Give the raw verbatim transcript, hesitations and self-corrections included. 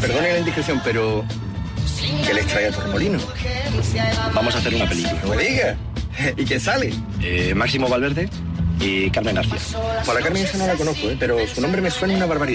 Perdone la indiscreción, pero... ¿qué les trae a Torremolino? Vamos a hacer una película. No me diga. ¿Y quién sale? Eh, Máximo Valverde y Carmen García. Por la Carmen esa no la conozco, ¿eh? Pero su nombre me suena una barbaridad.